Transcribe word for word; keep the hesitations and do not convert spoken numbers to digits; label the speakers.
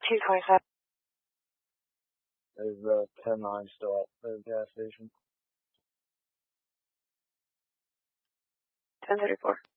Speaker 1: two twenty-seven.
Speaker 2: Is the ten nine still at the gas station?
Speaker 1: ten thirty-four.